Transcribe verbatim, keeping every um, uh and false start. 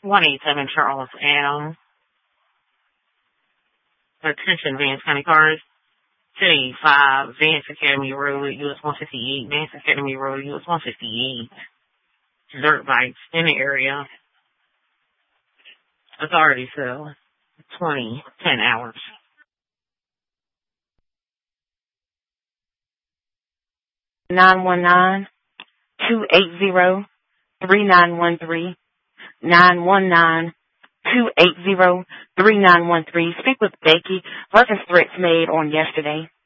one eighty-seven Charles Adams. Attention, Vance County cars. ten eighty-five Vance Academy Road, U S one fifty-eight. Vance Academy Road, U S one fifty-eight. Dirt bikes in the area. Authority cell. twenty, ten hours. nine one nine, two eight zero, three nine one three. nine one nine, two eight zero, three nine one three. Speak with Becky. Reference threats made on yesterday.